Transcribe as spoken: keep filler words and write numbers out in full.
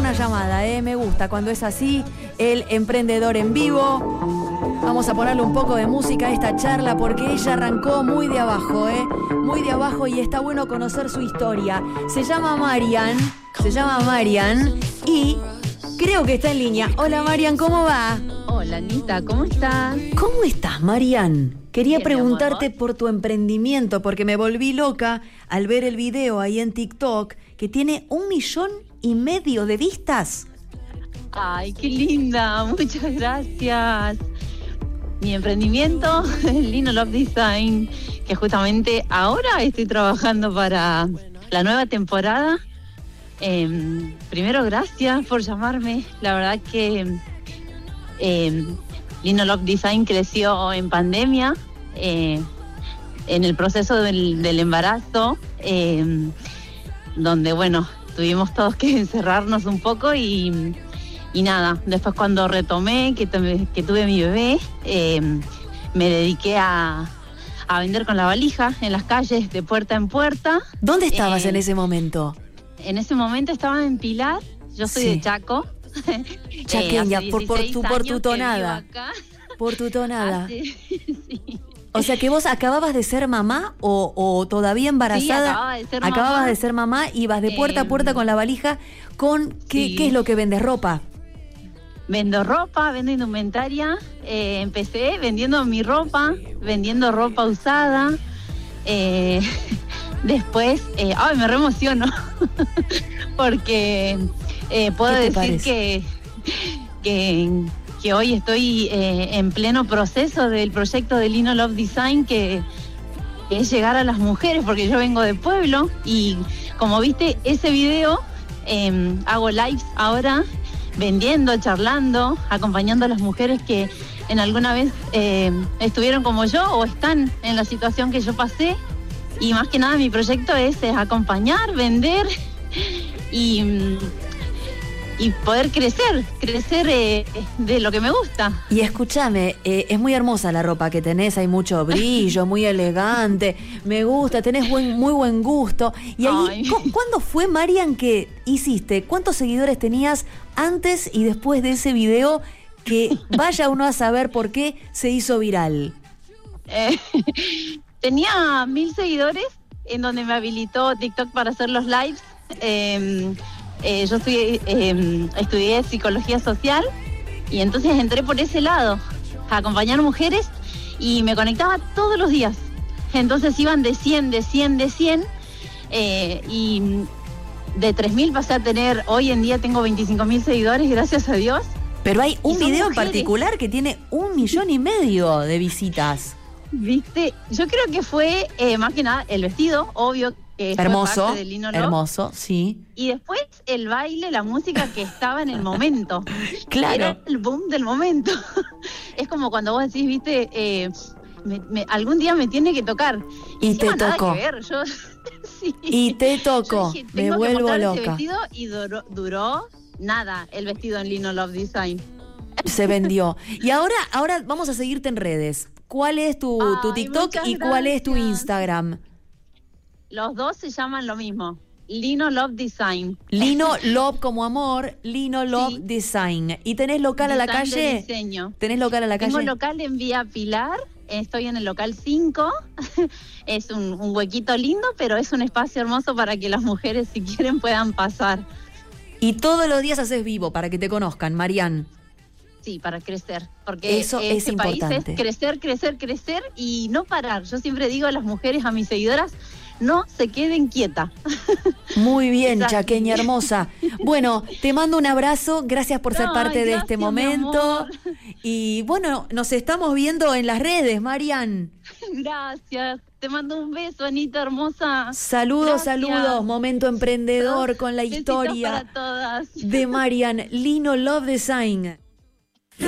una llamada, ¿eh? Me gusta cuando es así, el emprendedor en vivo. Vamos a ponerle un poco de música a esta charla porque ella arrancó muy de abajo, ¿eh? Muy de abajo y está bueno conocer su historia. Se llama Marian, se llama Marian y creo que está en línea. Hola Marian, ¿cómo va? Hola Anita, ¿cómo estás? ¿Cómo estás, Marian? Quería Bien, preguntarte amor. por tu emprendimiento porque me volví loca al ver el video ahí en TikTok que tiene un millón y medio de vistas. Ay, qué linda, muchas gracias. Mi emprendimiento es Lino Love Design, que justamente ahora estoy trabajando para la nueva temporada. Eh, primero, gracias por llamarme. La verdad que eh, Lino Love Design creció en pandemia, eh, en el proceso del, del embarazo, eh, donde, bueno, tuvimos todos que encerrarnos un poco y... Y nada, después cuando retomé, que, tuve, que tuve mi bebé, eh, me dediqué a, a vender con la valija en las calles de puerta en puerta. ¿Dónde estabas eh, en ese momento? En ese momento estaba en Pilar, yo soy Sí. de Chaco. Chaqueña, eh, por, por, tu, por tu tonada. Acá. Por tu tonada. Hace, sí. O sea que vos acababas de ser mamá o, o todavía embarazada. Sí, acababa de ser mamá. Acababas de ser mamá y vas de puerta a puerta con la valija. ¿Con qué, Sí. qué es lo que vendes? ¿Ropa? Vendo ropa, vendo indumentaria. Eh, empecé vendiendo mi ropa, vendiendo ropa usada. Eh, después, eh, ay, me re emociono porque eh, puedo ¿Qué te decir parece? que, que, que hoy estoy eh, en pleno proceso del proyecto de Lino Love Design, que es llegar a las mujeres, porque yo vengo de pueblo y como viste ese video, eh, hago lives ahora vendiendo, charlando, acompañando a las mujeres que en alguna vez eh, estuvieron como yo o están en la situación que yo pasé. Y más que nada mi proyecto es, es acompañar, vender y, y poder crecer, crecer eh, de lo que me gusta. Y escúchame, eh, es muy hermosa la ropa que tenés, hay mucho brillo, muy elegante, me gusta, tenés buen, muy buen gusto. Y ahí, Ay. ¿cu- ¿cuándo fue, Marian, que hiciste? ¿Cuántos seguidores tenías antes y después de ese video que vaya uno a saber por qué se hizo viral? Eh, tenía mil seguidores, en donde me habilitó TikTok para hacer los lives. Eh, eh, yo estudié, eh, estudié psicología social y entonces entré por ese lado, a acompañar mujeres y me conectaba todos los días. Entonces iban de cien, de cien, de cien eh, y de tres mil pasé a tener, hoy en día tengo veinticinco mil seguidores, gracias a Dios. Pero hay un Y son video en mujeres. particular que tiene un millón y medio de visitas. Viste, yo creo que fue eh, más que nada el vestido, obvio que fue Hermoso, parte de Lino Love. hermoso, sí. Y después el baile, la música que estaba en el momento. Claro. Era el boom del momento. Es como cuando vos decís, viste, eh, me- me- algún día me tiene que tocar. Y encima te nada tocó. que ver, yo, sí. Y te tocó, Yo dije, me tengo que vuelvo mostrar ese loca. vestido y duró, duró nada el vestido en Lino Love Design. Se vendió. Y ahora, ahora vamos a seguirte en redes. ¿Cuál es tu, tu Ay, TikTok muchas y cuál es tu gracias. Instagram? Los dos se llaman lo mismo, Lino Love Design. Lino Love como amor, Lino Love Sí. Design. ¿Y tenés local a la Design de calle? diseño. ¿Tenés local a la Tengo calle? local en Vía Pilar, estoy en el local cinco, es un, un huequito lindo, pero es un espacio hermoso para que las mujeres, si quieren, puedan pasar. Y todos los días haces vivo para que te conozcan, Marian. Sí, para crecer, porque Eso es este país importante. es crecer, crecer, crecer y no parar. Yo siempre digo a las mujeres, a mis seguidoras, no se queden quietas. Muy bien, Es así. chaqueña hermosa. Bueno, te mando un abrazo, gracias por ser Ay, parte de gracias, este mi momento. amor. Y bueno, nos estamos viendo en las redes, Marian. Gracias, te mando un beso, Anita hermosa. Saludos, Gracias. saludos, momento emprendedor con la Besitos historia para todas. de Marian, Lino Love Design.